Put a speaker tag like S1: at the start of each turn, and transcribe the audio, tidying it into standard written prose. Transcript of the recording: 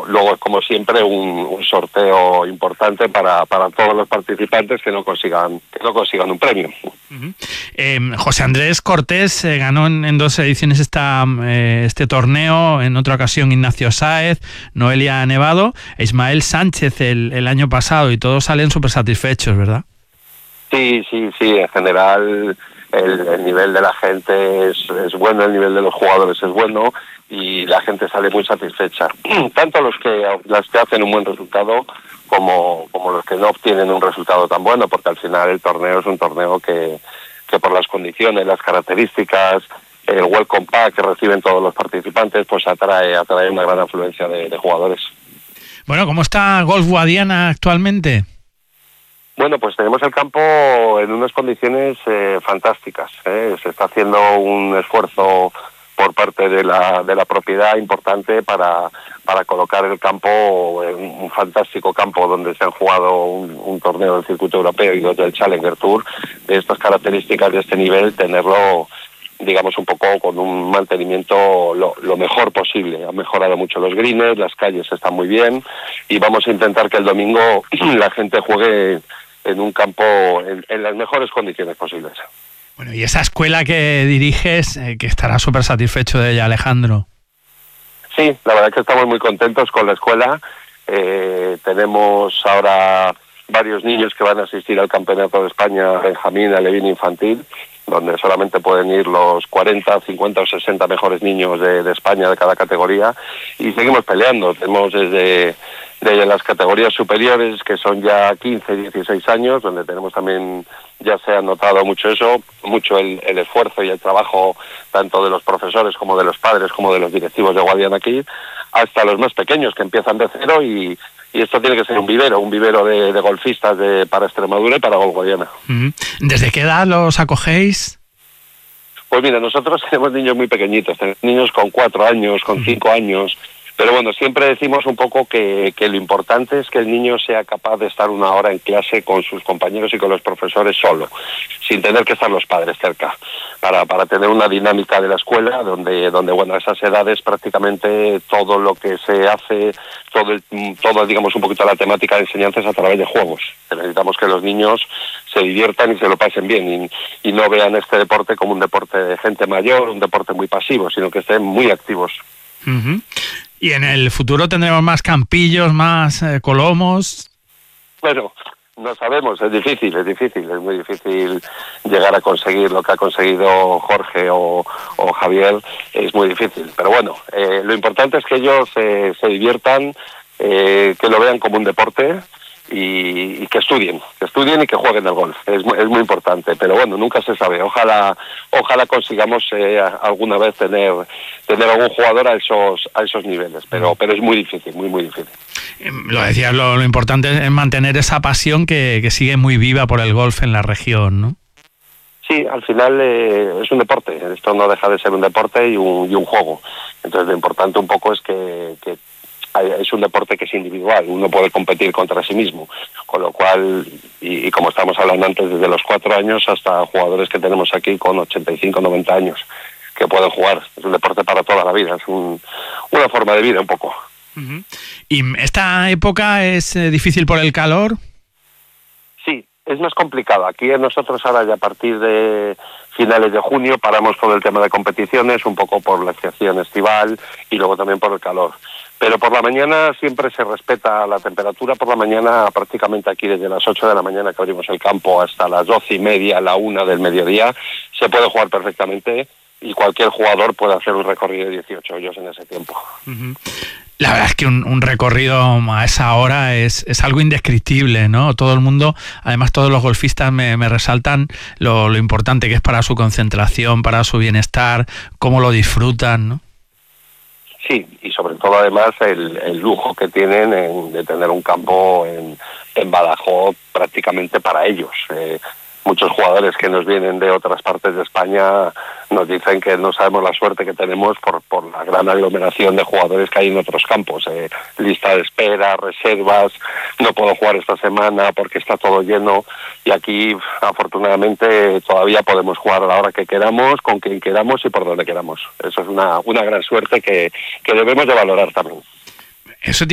S1: luego como siempre, un sorteo importante para todos los participantes que no consigan un premio.
S2: José Andrés Cortés ganó en 2 ediciones este torneo, en otra ocasión Ignacio Sáez, Noelia Nevado e Ismael Sánchez el año pasado, y todos salen súper satisfechos, ¿verdad?
S1: Sí, en general el nivel de la gente es bueno, el nivel de los jugadores es bueno y la gente sale muy satisfecha. Tanto las que hacen un buen resultado como los que no obtienen un resultado tan bueno, porque al final el torneo es un torneo que por las condiciones, las características, el welcome pack que reciben todos los participantes, pues atrae una gran afluencia de jugadores.
S2: Bueno, ¿cómo está Golf Guadiana actualmente?
S1: Bueno, pues tenemos el campo en unas condiciones fantásticas. Se está haciendo un esfuerzo por parte de la propiedad importante para colocar el campo en un fantástico campo donde se han jugado un torneo del circuito europeo y 2 del Challenger Tour de estas características, de este nivel, tenerlo, digamos, un poco con un mantenimiento lo mejor posible. Han mejorado mucho los greens, las calles están muy bien y vamos a intentar que el domingo la gente juegue en un campo en las mejores condiciones posibles.
S2: Bueno, y esa escuela que diriges, que estará súper satisfecho de ella, Alejandro.
S1: Sí, la verdad es que estamos muy contentos con la escuela. Tenemos ahora varios niños que van a asistir al Campeonato de España Benjamín Alevín Infantil, donde solamente pueden ir los 40, 50 o 60 mejores niños de España de cada categoría, y seguimos peleando. Tenemos desde las categorías superiores, que son ya 15, 16 años, donde tenemos también, ya se ha notado mucho el esfuerzo y el trabajo tanto de los profesores como de los padres como de los directivos de Guadiana aquí, hasta los más pequeños que empiezan de cero, y esto tiene que ser un vivero de golfistas para Extremadura y para Golf Guadiana.
S2: ¿Desde qué edad los acogéis?
S1: Pues mira, nosotros tenemos niños muy pequeñitos, tenemos niños con 4 años, con 5 años, pero bueno, siempre decimos un poco que lo importante es que el niño sea capaz de estar 1 hora en clase con sus compañeros y con los profesores solo, sin tener que estar los padres cerca, para tener una dinámica de la escuela donde bueno, a esas edades prácticamente todo lo que se hace, todo digamos un poquito la temática de enseñanza es a través de juegos. Necesitamos que los niños se diviertan y se lo pasen bien y no vean este deporte como un deporte de gente mayor, un deporte muy pasivo, sino que estén muy activos.
S2: ¿Y en el futuro tendremos más campillos, más colomos?
S1: Bueno, no sabemos, es muy difícil llegar a conseguir lo que ha conseguido Jorge o Javier, es muy difícil. Pero bueno, lo importante es que ellos se diviertan, que lo vean como un deporte y que estudien y que jueguen al golf. Es muy importante, pero bueno, nunca se sabe. Ojalá consigamos alguna vez tener algún jugador a esos niveles, pero es muy difícil, muy difícil.
S2: Lo decías, lo importante es mantener esa pasión que sigue muy viva por el golf en la región, ¿no?
S1: Sí, al final es un deporte. Esto no deja de ser un deporte y un juego. Entonces lo importante un poco es que es un deporte que es individual, uno puede competir contra sí mismo, con lo cual, y como estamos hablando antes, desde los 4 años hasta jugadores que tenemos aquí con 85, 90 años, que pueden jugar. Es un deporte para toda la vida, es una forma de vida un poco.
S2: ¿Y esta época es difícil por el calor?
S1: Sí, es más complicado. Aquí nosotros ahora, ya a partir de finales de junio, paramos con el tema de competiciones, un poco por la estación estival y luego también por el calor. Pero por la mañana siempre se respeta la temperatura. Por la mañana, prácticamente aquí desde las 8 de la mañana que abrimos el campo hasta las 12:30, la 1 del mediodía, se puede jugar perfectamente y cualquier jugador puede hacer un recorrido de 18 hoyos en ese tiempo.
S2: La verdad es que un recorrido a esa hora es algo indescriptible, ¿no? Todo el mundo, además todos los golfistas me resaltan lo importante que es para su concentración, para su bienestar, cómo lo disfrutan, ¿no?
S1: Sí, y sobre todo además el lujo que tienen de tener un campo en Badajoz prácticamente para ellos. Muchos jugadores que nos vienen de otras partes de España nos dicen que no sabemos la suerte que tenemos por la gran aglomeración de jugadores que hay en otros campos. Lista de espera, reservas, no puedo jugar esta semana porque está todo lleno, y aquí afortunadamente todavía podemos jugar a la hora que queramos, con quien queramos y por donde queramos. Eso es una gran suerte que debemos de valorar también.
S2: Eso